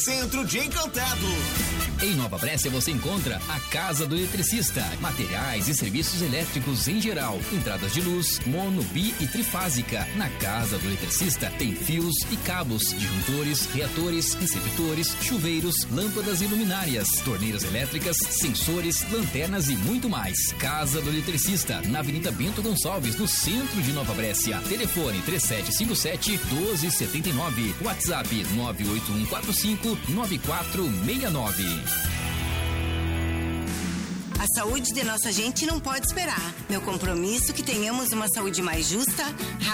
Centro de Encantado. Em Nova Brécia você encontra a Casa do Eletricista, materiais e serviços elétricos em geral, entradas de luz, mono, bi e trifásica. Na Casa do Eletricista tem fios e cabos, disjuntores, reatores, receptores, chuveiros, lâmpadas e luminárias, torneiras elétricas, sensores, lanternas e muito mais. Casa do Eletricista, na Avenida Bento Gonçalves, no centro de Nova Brécia. Telefone 3757-1279, WhatsApp 98145-9469. A saúde de nossa gente não pode esperar. Meu compromisso é que tenhamos uma saúde mais justa,